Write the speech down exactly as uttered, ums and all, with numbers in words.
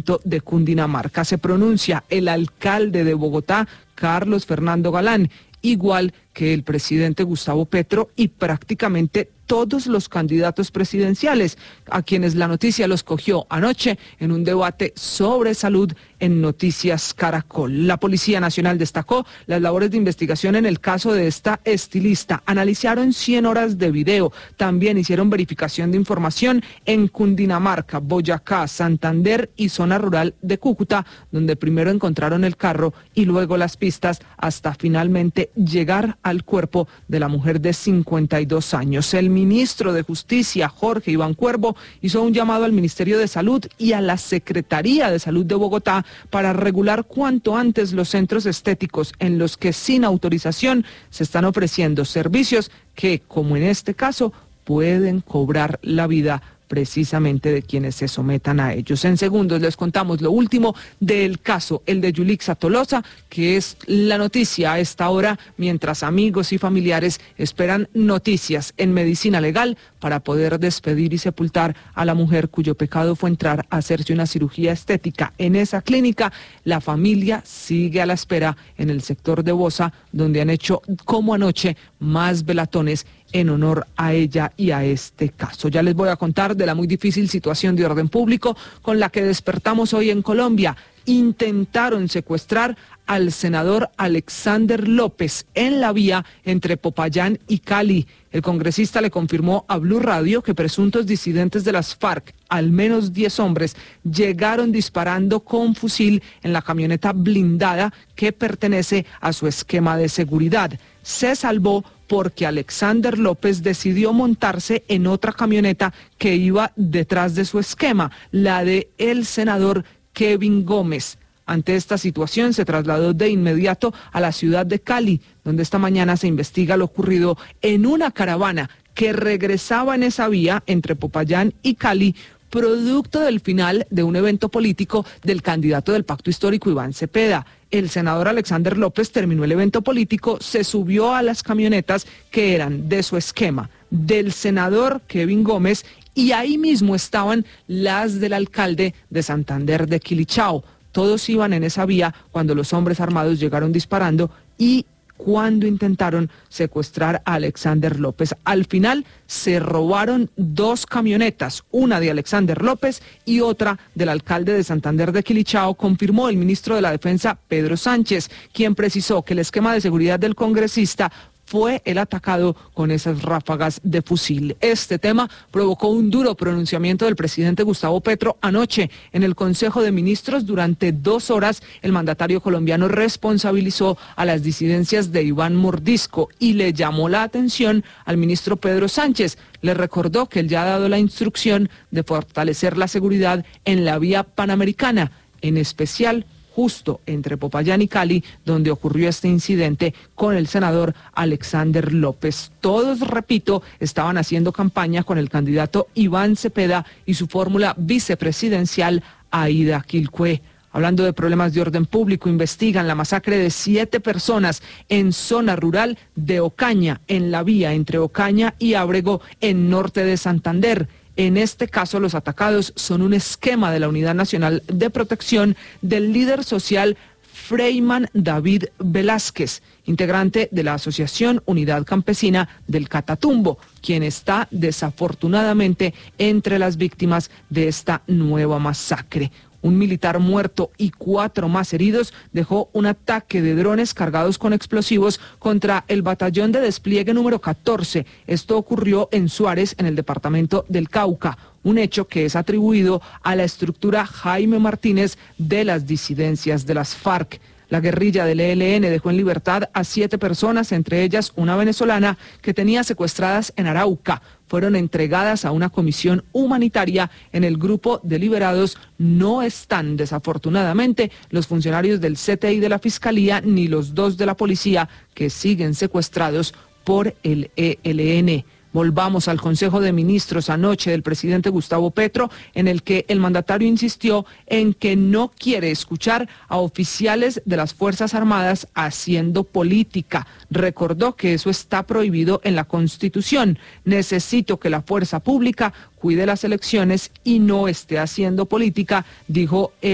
departamento de Cundinamarca. Se pronuncia el alcalde de Bogotá, Carlos Fernando Galán, igual que el presidente Gustavo Petro y prácticamente todos los candidatos presidenciales, a quienes la noticia los cogió anoche en un debate sobre salud en Noticias Caracol. La Policía Nacional destacó las labores de investigación en el caso de esta estilista. Analizaron cien horas de video, también hicieron verificación de información en Cundinamarca, Boyacá, Santander y zona rural de Cúcuta, donde primero encontraron el carro y luego las pistas hasta finalmente llegar al cuerpo de la mujer de cincuenta y dos años. El ministro de Justicia, Jorge Iván Cuervo, hizo un llamado al Ministerio de Salud y a la Secretaría de Salud de Bogotá para regular cuanto antes los centros estéticos en los que sin autorización se están ofreciendo servicios que, como en este caso, pueden cobrar la vida precisamente de quienes se sometan a ellos. En segundos les contamos lo último del caso, el de Yulixa Tolosa, que es la noticia a esta hora, mientras amigos y familiares esperan noticias en medicina legal para poder despedir y sepultar a la mujer cuyo pecado fue entrar a hacerse una cirugía estética en esa clínica. La familia sigue a la espera en el sector de Bosa, donde han hecho, como anoche, más velatones en honor a ella y a este caso. Ya les voy a contar de la muy difícil situación de orden público con la que despertamos hoy en Colombia. Intentaron secuestrar al senador Alexander López en la vía entre Popayán y Cali. El congresista le confirmó a Blue Radio que presuntos disidentes de las FARC, al menos diez hombres, llegaron disparando con fusil en la camioneta blindada que pertenece a su esquema de seguridad. Se salvó porque Alexander López decidió montarse en otra camioneta que iba detrás de su esquema, la de el senador Kevin Gómez. Ante esta situación se trasladó de inmediato a la ciudad de Cali, donde esta mañana se investiga lo ocurrido en una caravana que regresaba en esa vía entre Popayán y Cali, producto del final de un evento político del candidato del Pacto Histórico, Iván Cepeda. El senador Alexander López terminó el evento político, se subió a las camionetas que eran de su esquema, del senador Kevin Gómez, y ahí mismo estaban las del alcalde de Santander de Quilichao. Todos iban en esa vía cuando los hombres armados llegaron disparando y cuando intentaron secuestrar a Alexander López. Al final se robaron dos camionetas, una de Alexander López y otra del alcalde de Santander de Quilichao, confirmó el ministro de la Defensa, Pedro Sánchez, quien precisó que el esquema de seguridad del congresista fue el atacado con esas ráfagas de fusil. Este tema provocó un duro pronunciamiento del presidente Gustavo Petro anoche en el Consejo de Ministros. Durante dos horas, el mandatario colombiano responsabilizó a las disidencias de Iván Mordisco y le llamó la atención al ministro Pedro Sánchez. Le recordó que él ya ha dado la instrucción de fortalecer la seguridad en la vía panamericana, en especial justo entre Popayán y Cali, donde ocurrió este incidente con el senador Alexander López. Todos, repito, estaban haciendo campaña con el candidato Iván Cepeda y su fórmula vicepresidencial, Aida Quilcue. Hablando de problemas de orden público, investigan la masacre de siete personas en zona rural de Ocaña, en la vía entre Ocaña y Ábrego, en norte de Santander. En este caso, los atacados son un esquema de la Unidad Nacional de Protección del líder social Freyman David Velázquez, integrante de la Asociación Unidad Campesina del Catatumbo, quien está desafortunadamente entre las víctimas de esta nueva masacre. Un militar muerto y cuatro más heridos dejó un ataque de drones cargados con explosivos contra el batallón de despliegue número catorce. Esto ocurrió en Suárez, en el departamento del Cauca, un hecho que es atribuido a la estructura Jaime Martínez de las disidencias de las FARC. La guerrilla del E L N dejó en libertad a siete personas, entre ellas una venezolana que tenía secuestradas en Arauca. Fueron entregadas a una comisión humanitaria. En el grupo de liberados no están, desafortunadamente, los funcionarios del C T I de la Fiscalía ni los dos de la policía, que siguen secuestrados por el E L N. Volvamos al Consejo de Ministros anoche del presidente Gustavo Petro, en el que el mandatario insistió en que no quiere escuchar a oficiales de las Fuerzas Armadas haciendo política. Recordó que eso está prohibido en la Constitución. Necesito que la fuerza pública cuide las elecciones y no esté haciendo política, dijo el